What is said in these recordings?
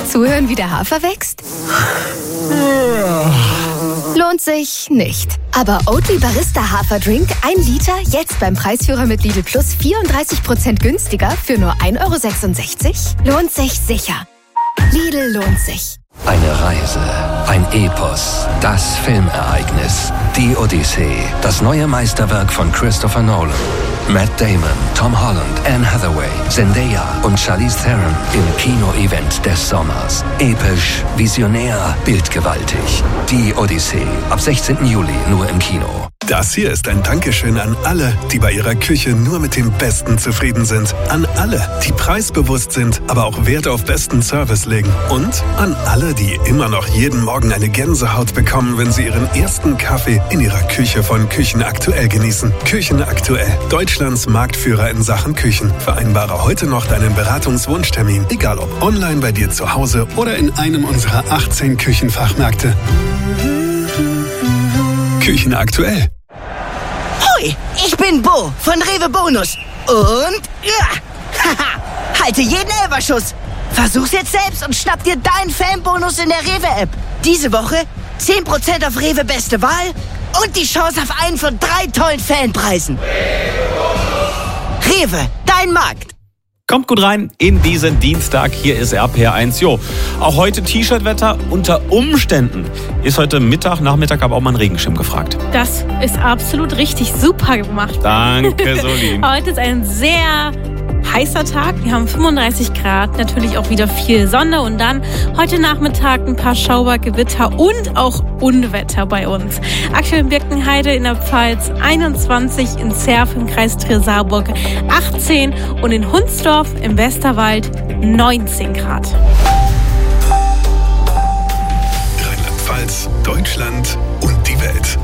Zuhören, wie der Hafer wächst? Lohnt sich nicht. Aber Oatly Barista Haferdrink 1 Liter jetzt beim Preisführer mit Lidl Plus 34% günstiger für nur 1,66 €? Lohnt sich sicher. Lidl lohnt sich. Eine Reise, ein Epos, das Filmereignis, die Odyssee, das neue Meisterwerk von Christopher Nolan. Matt Damon, Tom Holland, Anne Hathaway, Zendaya und Charlize Theron im Kino-Event des Sommers. Episch, visionär, bildgewaltig. Die Odyssee, ab 16. Juli nur im Kino. Das hier ist ein Dankeschön an alle, die bei ihrer Küche nur mit dem Besten zufrieden sind. An alle, die preisbewusst sind, aber auch Wert auf besten Service legen. Und an alle, die immer noch jeden Morgen eine Gänsehaut bekommen, wenn sie ihren ersten Kaffee in ihrer Küche von Küchen Aktuell genießen. Küchen Aktuell, Deutschlands Marktführer in Sachen Küchen. Vereinbare heute noch deinen Beratungswunschtermin, egal ob online bei dir zu Hause oder in einem unserer 18 Küchenfachmärkte. Küchen Aktuell. Hoi, ich bin Bo von Rewe Bonus. Und haha, halte jeden Elferschuss. Versuch's jetzt selbst und schnapp dir deinen Fanbonus in der Rewe-App. Diese Woche 10% auf Rewe Beste Wahl und die Chance auf einen von 3 tollen Fanpreisen. Rewe, dein Markt. Kommt gut rein in diesen Dienstag. Hier ist RPR1. Auch heute T-Shirt-Wetter. Unter Umständen ist heute Nachmittag aber auch mal ein Regenschirm gefragt. Das ist absolut richtig. Super gemacht. Danke, Solin. Heute ist ein sehr heißer Tag. Wir haben 35 Grad, natürlich auch wieder viel Sonne und dann heute Nachmittag ein paar Schauergewitter und auch Unwetter bei uns. Aktuell in Birkenheide in der Pfalz 21, in Zerf im Kreis Trier-Saarburg 18 und in Hunsdorf im Westerwald 19 Grad. Rheinland-Pfalz, Deutschland und die Welt.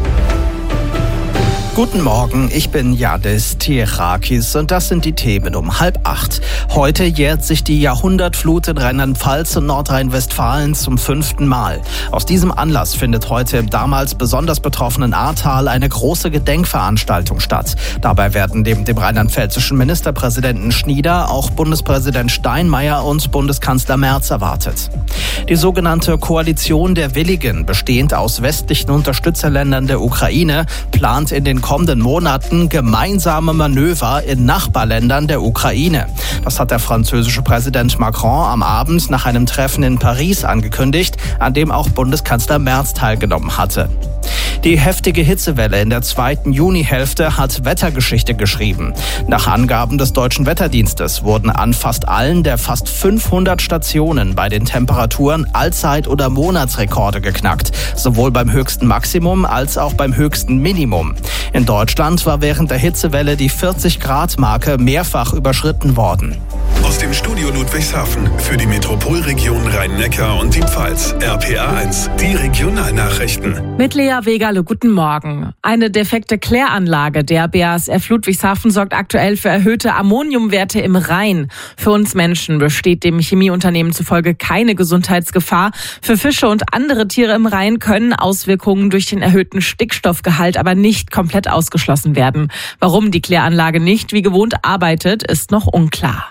Guten Morgen, ich bin Yadis Tirakis und das sind die Themen um 7:30. Heute jährt sich die Jahrhundertflut in Rheinland-Pfalz und Nordrhein-Westfalen zum 5. Mal. Aus diesem Anlass findet heute im damals besonders betroffenen Ahrtal eine große Gedenkveranstaltung statt. Dabei werden neben dem rheinland-pfälzischen Ministerpräsidenten Schnieder auch Bundespräsident Steinmeier und Bundeskanzler Merz erwartet. Die sogenannte Koalition der Willigen, bestehend aus westlichen Unterstützerländern der Ukraine, plant in den kommenden Monaten gemeinsame Manöver in Nachbarländern der Ukraine. Das hat der französische Präsident Macron am Abend nach einem Treffen in Paris angekündigt, an dem auch Bundeskanzler Merz teilgenommen hatte. Die heftige Hitzewelle in der 2. Junihälfte hat Wettergeschichte geschrieben. Nach Angaben des Deutschen Wetterdienstes wurden an fast allen der fast 500 Stationen bei den Temperaturen Allzeit- oder Monatsrekorde geknackt, sowohl beim höchsten Maximum als auch beim höchsten Minimum. In Deutschland war während der Hitzewelle die 40-Grad-Marke mehrfach überschritten worden. Aus dem Studio Ludwigshafen für die Metropolregion Rhein-Neckar und die Pfalz. RPR1, die Regionalnachrichten. Mit Lea Wegale, guten Morgen. Eine defekte Kläranlage der BASF Ludwigshafen sorgt aktuell für erhöhte Ammoniumwerte im Rhein. Für uns Menschen besteht dem Chemieunternehmen zufolge keine Gesundheitsgefahr. Für Fische und andere Tiere im Rhein können Auswirkungen durch den erhöhten Stickstoffgehalt aber nicht komplett ausgeschlossen werden. Warum die Kläranlage nicht wie gewohnt arbeitet, ist noch unklar.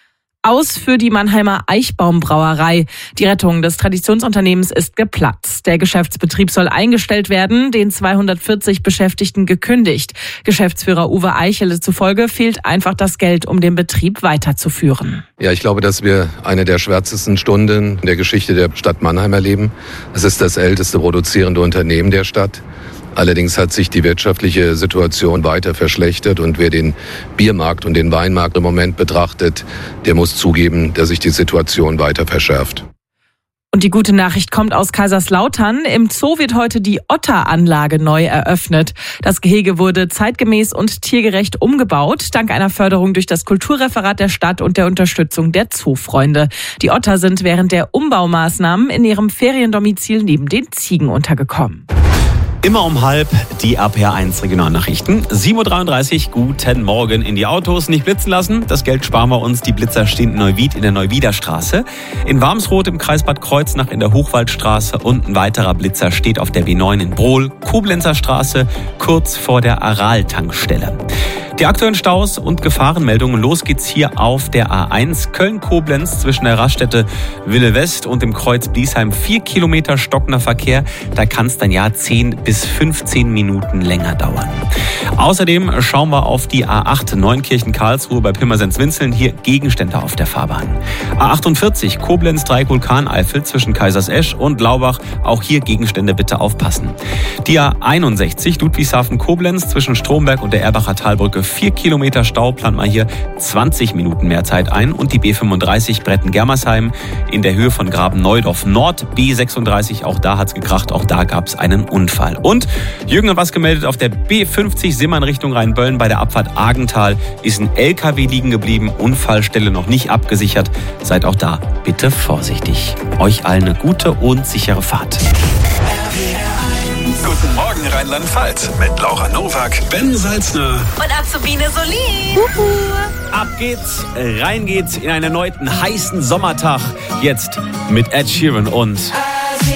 Aus für die Mannheimer Eichbaum-Brauerei. Die Rettung des Traditionsunternehmens ist geplatzt. Der Geschäftsbetrieb soll eingestellt werden, den 240 Beschäftigten gekündigt. Geschäftsführer Uwe Eichele zufolge fehlt einfach das Geld, um den Betrieb weiterzuführen. Ja, ich glaube, dass wir eine der schwärzesten Stunden in der Geschichte der Stadt Mannheim erleben. Es ist das älteste produzierende Unternehmen der Stadt. Allerdings hat sich die wirtschaftliche Situation weiter verschlechtert und wer den Biermarkt und den Weinmarkt im Moment betrachtet, der muss zugeben, dass sich die Situation weiter verschärft. Und die gute Nachricht kommt aus Kaiserslautern. Im Zoo wird heute die Otteranlage neu eröffnet. Das Gehege wurde zeitgemäß und tiergerecht umgebaut, dank einer Förderung durch das Kulturreferat der Stadt und der Unterstützung der Zoofreunde. Die Otter sind während der Umbaumaßnahmen in ihrem Feriendomizil neben den Ziegen untergekommen. Immer um 7:30 die RPR1 Regionalnachrichten. 7:33 Uhr, guten Morgen in die Autos. Nicht blitzen lassen, das Geld sparen wir uns. Die Blitzer stehen in Neuwied in der Neuwieder Straße. In Warmsroth im Kreis Bad Kreuznach in der Hochwaldstraße und ein weiterer Blitzer steht auf der W9 in Brohl, Koblenzer Straße, kurz vor der Aral-Tankstelle. Die aktuellen Staus und Gefahrenmeldungen. Los geht's hier auf der A1 Köln-Koblenz zwischen der Raststätte Wille West und dem Kreuz Bliesheim. 4 Kilometer stockender Verkehr. Da kann es dann 10 bis 15 Minuten länger dauern. Außerdem schauen wir auf die A8 Neunkirchen-Karlsruhe bei Pirmasens-Winzeln. Hier Gegenstände auf der Fahrbahn. A48 Koblenz-Dreieck-Vulkaneifel zwischen Kaisersesch und Laubach. Auch hier Gegenstände, bitte aufpassen. Die A61 Ludwigshafen-Koblenz zwischen Stromberg und der Erbacher Talbrücke. 4 Kilometer Stau, plant man hier 20 Minuten mehr Zeit ein. Und die B35 Bretten-Germersheim in der Höhe von Graben-Neudorf Nord. B36, auch da hat's gekracht, auch da gab's einen Unfall. Und Jürgen hat was gemeldet, auf der B50 Simmern Richtung Rheinböllen bei der Abfahrt Argental ist ein LKW liegen geblieben. Unfallstelle noch nicht abgesichert. Seid auch da bitte vorsichtig. Euch allen eine gute und sichere Fahrt. Guten Morgen Rheinland-Pfalz mit Laura Nowak, Ben Salzner Und Azubine Solin. Ab geht's, rein geht's in einen erneuten heißen Sommertag. Jetzt mit Ed Sheeran und